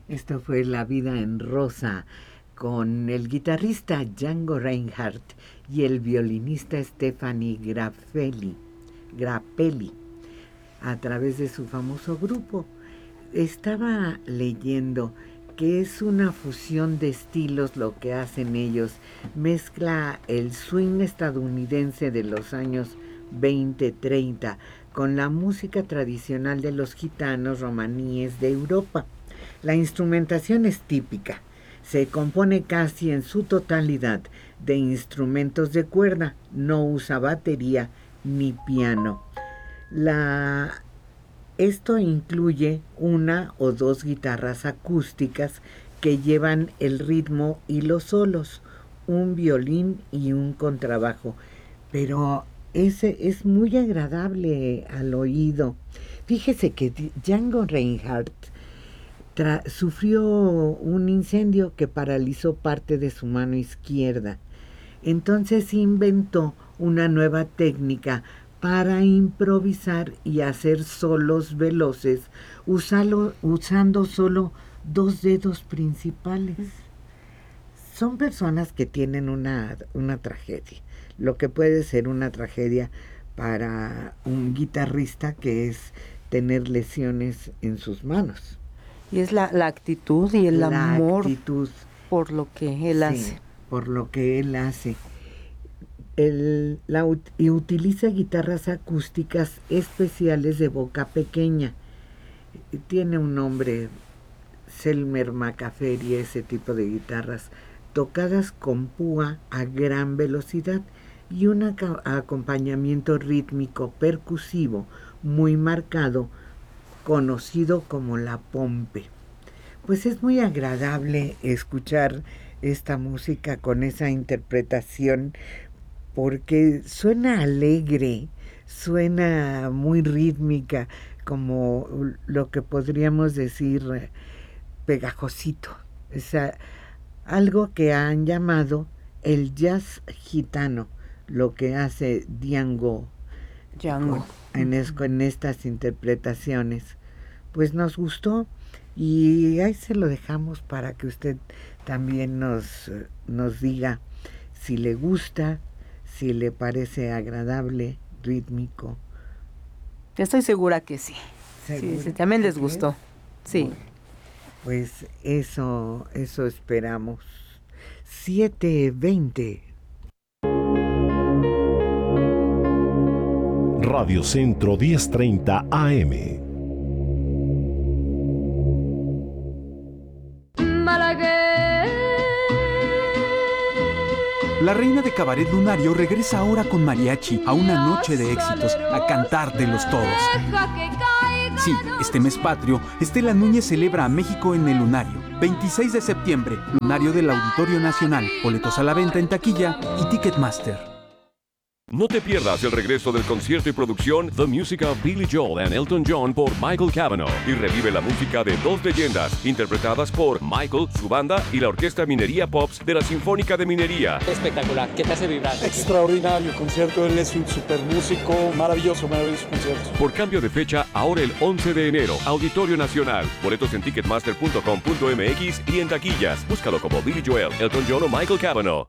Esto fue La Vida en Rosa con el guitarrista Django Reinhardt y el violinista Stefani Grappelli a través de su famoso grupo. Estaba leyendo que es una fusión de estilos lo que hacen ellos. Mezcla el swing estadounidense de los años 20-30 con la música tradicional de los gitanos romaníes de Europa. La instrumentación es típica. Se compone casi en su totalidad de instrumentos de cuerda. No usa batería ni piano. Esto incluye una o dos guitarras acústicas que llevan el ritmo y los solos, un violín y un contrabajo. Pero ese es muy agradable al oído. Fíjese que Django Reinhardt sufrió un incendio que paralizó parte de su mano izquierda. Entonces inventó una nueva técnica para improvisar y hacer solos veloces usando solo 2 dedos principales. Son personas que tienen una tragedia, lo que puede ser una tragedia para un guitarrista, que es tener lesiones en sus manos. Y es la actitud y el amor por lo que él hace. Por lo que él hace. Y utiliza guitarras acústicas especiales de boca pequeña. Tiene un nombre, Selmer Macaferri, ese tipo de guitarras, tocadas con púa a gran velocidad y un acompañamiento rítmico percusivo muy marcado, conocido como la pompe. Pues es muy agradable escuchar esta música con esa interpretación, porque suena alegre, suena muy rítmica, como lo que podríamos decir pegajosito. Es algo que han llamado el gitano, lo que hace Django en estas interpretaciones. Pues nos gustó y ahí se lo dejamos para que usted también nos diga si le gusta, si le parece agradable, rítmico. Estoy segura que sí. Sí, también les gustó. Sí. Pues eso esperamos. 7:20. Radio Centro 1030 AM. La reina de Cabaret Lunario regresa ahora con mariachi a una noche de éxitos, a cantártelos todos. Sí, este mes patrio, Estela Núñez celebra a México en el Lunario. 26 de septiembre, Lunario del Auditorio Nacional. Boletos a la venta en taquilla y Ticketmaster. No te pierdas el regreso del concierto y producción The Music of Billy Joel and Elton John por Michael Cavanaugh, y revive la música de dos leyendas interpretadas por Michael, su banda y la Orquesta Minería Pops de la Sinfónica de Minería. Espectacular, ¿qué te hace vibrar? Extraordinario concierto, él es un super músico, maravilloso concierto. Por cambio de fecha, ahora el 11 de enero, Auditorio Nacional. Boletos en ticketmaster.com.mx y en taquillas. Búscalo como Billy Joel, Elton John o Michael Cavanaugh.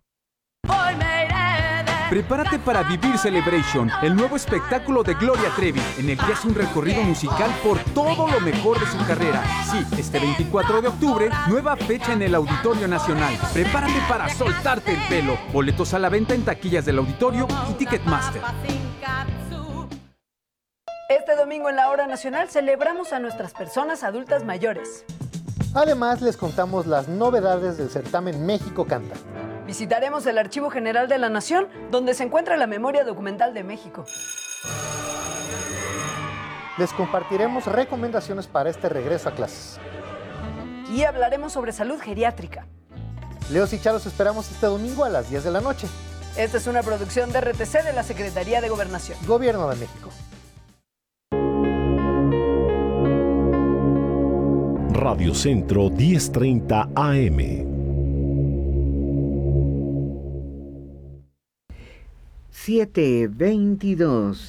Prepárate para vivir Celebration, el nuevo espectáculo de Gloria Trevi, en el que hace un recorrido musical por todo lo mejor de su carrera. Sí, este 24 de octubre, nueva fecha en el Auditorio Nacional. Prepárate para soltarte el pelo. Boletos a la venta en taquillas del Auditorio y Ticketmaster. Este domingo en la Hora Nacional celebramos a nuestras personas adultas mayores. Además, les contamos las novedades del certamen México Canta. Visitaremos el Archivo General de la Nación, donde se encuentra la memoria documental de México. Les compartiremos recomendaciones para este regreso a clases. Y hablaremos sobre salud geriátrica. Leos y Charo, esperamos este domingo a las 10 de la noche. Esta es una producción de RTC de la Secretaría de Gobernación. Gobierno de México. Radio Centro 1030 AM. 7:22.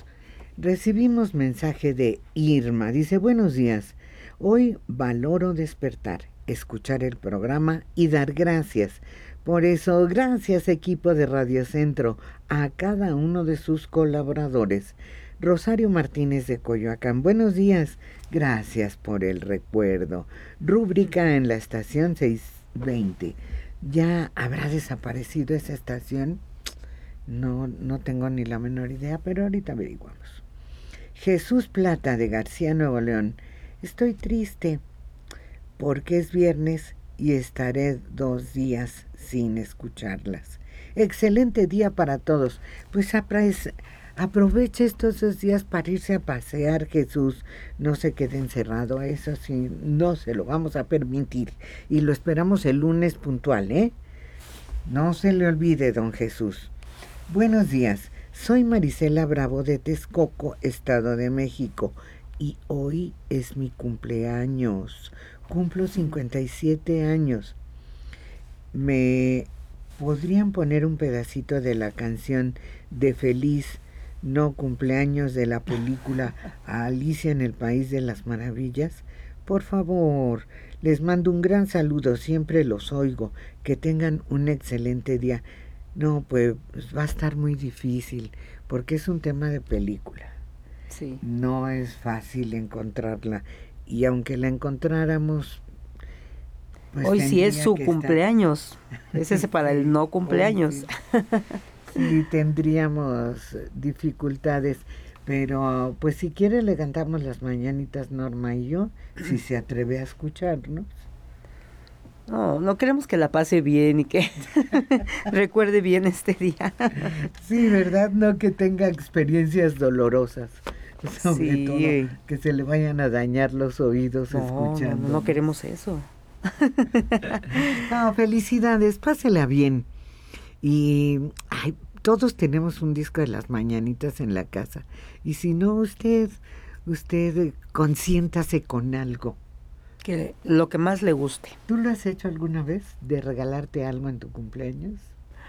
Recibimos mensaje de Irma. Dice: buenos días. Hoy valoro despertar escuchar el programa y dar gracias. Por eso, gracias equipo de Radio Centro, a cada uno de sus colaboradores. Rosario Martínez de Coyoacán, buenos días, gracias por el recuerdo. Rúbrica en la estación 620. ¿Ya habrá desaparecido esa estación? No tengo ni la menor idea, pero ahorita averiguamos. Jesús Plata de García, Nuevo León. Estoy triste porque es viernes y estaré 2 días sin escucharlas. Excelente día para todos. Pues aproveche estos 2 días para irse a pasear, Jesús. No se quede encerrado, eso sí, no se lo vamos a permitir. Y lo esperamos el lunes puntual, ¿eh? No se le olvide, don Jesús. Buenos días, soy Marisela Bravo de Texcoco, Estado de México. Y hoy es mi cumpleaños. Cumplo 57 años. ¿Me podrían poner un pedacito de la canción de Feliz No Cumpleaños de la película Alicia en el País de las Maravillas? Por favor, les mando un gran saludo, siempre los oigo. Que tengan un excelente día. No, pues va a estar muy difícil, porque es un tema de película. Sí. No es fácil encontrarla. Y aunque la encontráramos... Pues hoy sí es su cumpleaños. Es ese para el no cumpleaños. Sí, tendríamos dificultades. Pero pues si quiere le cantamos las mañanitas Norma y yo, si se atreve a escucharnos. No queremos que la pase bien y que recuerde bien este día. Sí, ¿verdad? No que tenga experiencias dolorosas. Sobre todo que se le vayan a dañar los oídos escuchando. No queremos eso. No, felicidades, pásela bien. Y todos tenemos un disco de las mañanitas en la casa. Y si no, usted consiéntase con algo. Que lo que más le guste. ¿Tú lo has hecho alguna vez, de regalarte algo en tu cumpleaños?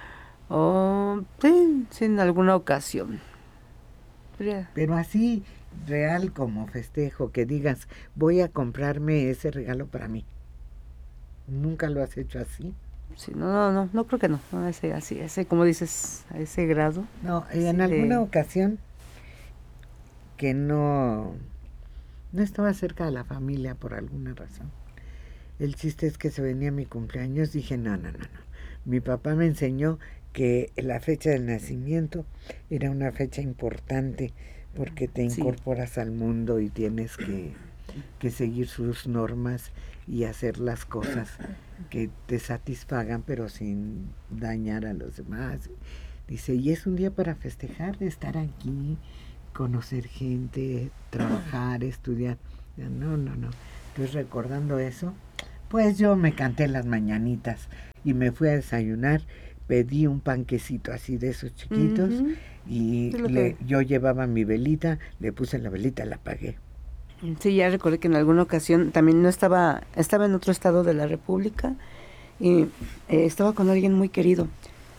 Sí, en alguna ocasión. Pero así, real como festejo, que digas, voy a comprarme ese regalo para mí. ¿Nunca lo has hecho así? Sí, no creo que no ese, como dices, a ese grado. No, en alguna ocasión que no estaba cerca de la familia por alguna razón. El chiste es que se venía mi cumpleaños, dije, no. Mi papá me enseñó que la fecha del nacimiento era una fecha importante porque te incorporas al mundo y tienes que seguir sus normas y hacer las cosas que te satisfagan, pero sin dañar a los demás. Dice, y es un día para festejar, estar aquí, conocer gente, trabajar, estudiar. No. Entonces, recordando eso, pues yo me canté las mañanitas y me fui a desayunar. Pedí un panquecito así de esos chiquitos y yo llevaba mi velita, le puse la velita, la apagué. Sí, ya recordé que en alguna ocasión también estaba en otro estado de la República y estaba con alguien muy querido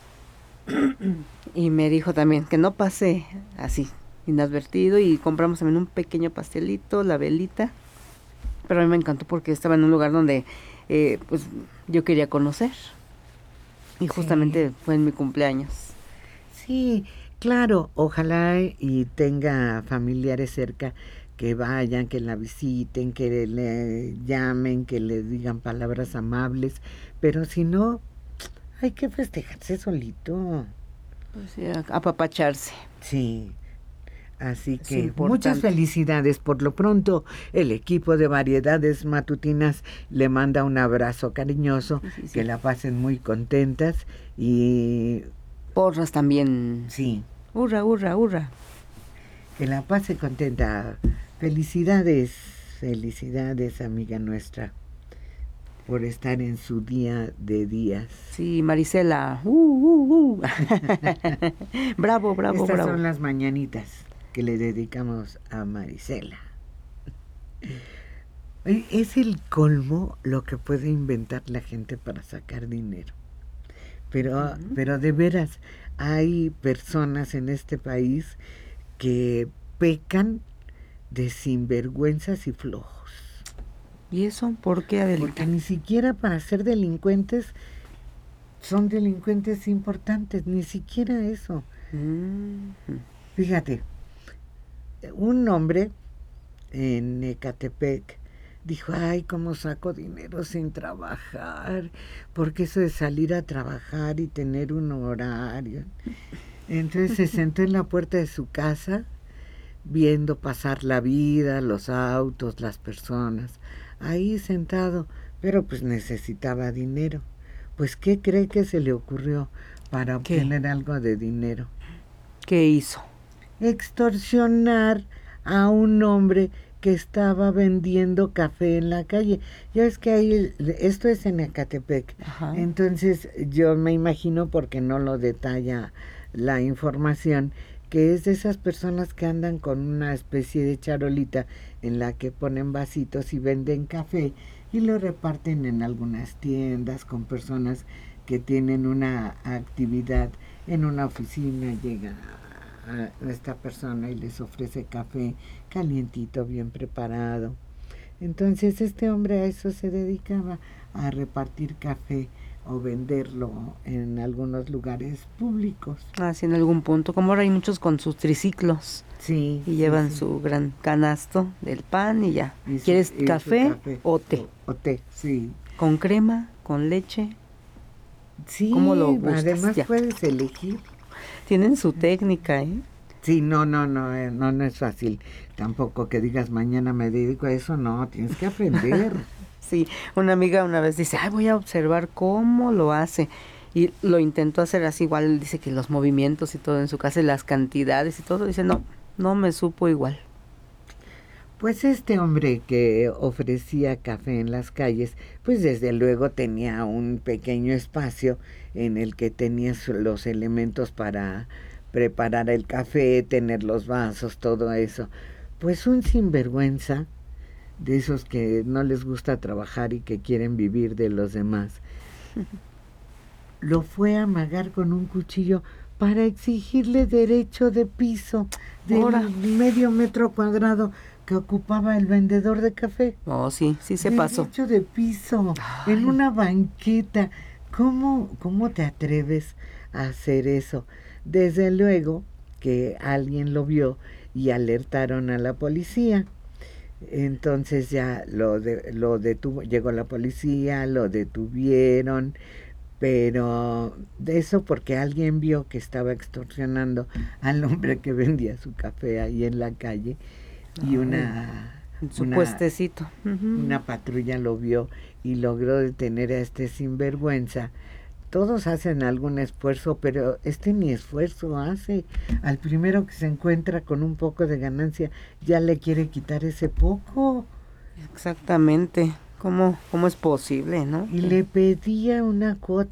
y me dijo también que no pase así, inadvertido, y compramos también un pequeño pastelito, la velita, pero a mí me encantó porque estaba en un lugar donde pues yo quería conocer y justamente fue en mi cumpleaños. Sí, claro, ojalá y tenga familiares cerca que vayan, que la visiten, que le llamen, que le digan palabras amables, pero si no, hay que festejarse solito. Pues sí, apapacharse. Sí, así que muchas felicidades. Por lo pronto, el equipo de Variedades Matutinas le manda un abrazo cariñoso, sí. Que la pasen muy contentas y... porras también. Sí. Hurra, hurra, hurra. Que la pase contenta. Felicidades, amiga nuestra, por estar en su día de días. Sí, Marisela. Bravo. Estas son las mañanitas que le dedicamos a Marisela. Es el colmo lo que puede inventar la gente para sacar dinero. Pero de veras, hay personas en este país que pecan de sinvergüenzas y flojos. ¿Y eso por qué, Adelita? Porque ni siquiera para ser delincuentes son delincuentes importantes, ni siquiera eso. Fíjate, un hombre en Ecatepec dijo, ay, cómo saco dinero sin trabajar, porque eso de salir a trabajar y tener un horario. Entonces se sentó en la puerta de su casa, viendo pasar la vida, los autos, las personas, ahí sentado, pero pues necesitaba dinero. Pues, ¿qué cree que se le ocurrió para obtener algo de dinero? ¿Qué hizo? Extorsionar a un hombre que estaba vendiendo café en la calle. Ya es que ahí, esto es en Ecatepec. Ajá. Entonces yo me imagino, porque no lo detalla la información, que es de esas personas que andan con una especie de charolita en la que ponen vasitos y venden café y lo reparten en algunas tiendas con personas que tienen una actividad en una oficina. Llega a esta persona y les ofrece café calientito, bien preparado. Entonces este hombre a eso se dedicaba, a repartir café o venderlo en algunos lugares públicos. Así en algún punto, como ahora hay muchos con sus triciclos. Sí. Y llevan su gran canasto del pan y ya. ¿Quieres café o té? O té, sí. ¿Con crema? ¿Con leche? Sí, ¿cómo lo gustas? Además puedes elegir. Tienen su técnica, ¿eh? Sí, no es fácil. Tampoco que digas mañana me dedico a eso, no, tienes que aprender. Sí, una amiga una vez dice, ay, voy a observar cómo lo hace. Y lo intentó hacer así, igual dice que los movimientos y todo en su casa, y las cantidades y todo, dice, no me supo igual. Pues este hombre que ofrecía café en las calles, pues desde luego tenía un pequeño espacio en el que tenía los elementos para preparar el café, tener los vasos, todo eso. Pues un sinvergüenza, de esos que no les gusta trabajar y que quieren vivir de los demás, lo fue a amagar con un cuchillo para exigirle derecho de piso del medio metro cuadrado que ocupaba el vendedor de café. Oh, sí se pasó. Derecho de piso, en una banqueta. ¿Cómo te atreves a hacer eso? Desde luego que alguien lo vio y alertaron a la policía. Entonces ya lo detuvo, llegó la policía, lo detuvieron, pero de eso porque alguien vio que estaba extorsionando al hombre que vendía su café ahí en la calle y su puestecito. Una patrulla lo vio y logró detener a este sinvergüenza. Todos hacen algún esfuerzo, pero este ni esfuerzo hace. Al primero que se encuentra con un poco de ganancia, ya le quiere quitar ese poco. Exactamente. ¿Cómo es posible, no? Y le pedía una cuota